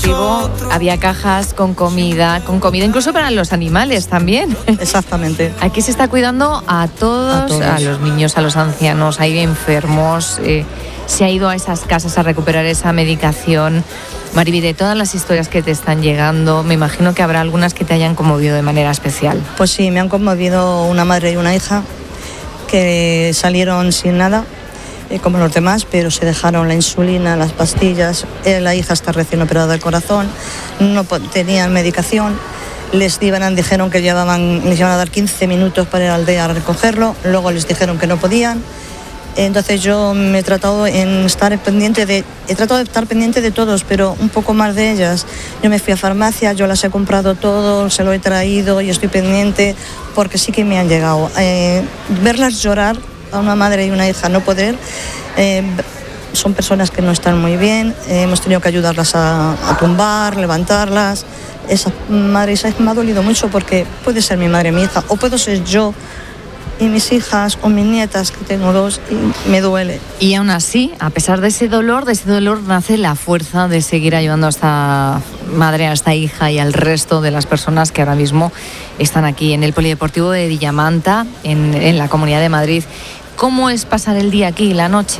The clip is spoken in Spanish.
polideportivo había cajas con comida incluso para los animales también. Exactamente. Aquí se está cuidando a todos, a los niños, a los ancianos, hay enfermos. Se ha ido a esas casas a recuperar esa medicación. Mariby, de todas las historias que te están llegando, me imagino que habrá algunas que te hayan conmovido de manera especial. Pues sí, me han conmovido una madre y una hija que salieron sin nada, como los demás, pero se dejaron la insulina, las pastillas. La hija está recién operada del corazón, no tenían medicación. Les dijeron que les iban a dar 15 minutos para ir a la aldea a recogerlo, luego les dijeron que no podían. Entonces yo me he tratado de estar pendiente de todos, pero un poco más de ellas. Yo me fui a farmacia, yo las he comprado todo, se lo he traído y estoy pendiente porque sí que me han llegado. Verlas llorar, a una madre y una hija no poder, son personas que no están muy bien, hemos tenido que ayudarlas a tumbar, levantarlas. Esa madre y esa hija me ha dolido mucho porque puede ser mi madre y mi hija, o puedo ser yo y mis hijas o mis nietas, que tengo 2, y me duele. Y aún así, a pesar de ese dolor nace la fuerza de seguir ayudando a esta madre, a esta hija y al resto de las personas que ahora mismo están aquí en el Polideportivo de Villamanta, en la Comunidad de Madrid. ¿Cómo es pasar el día aquí, la noche?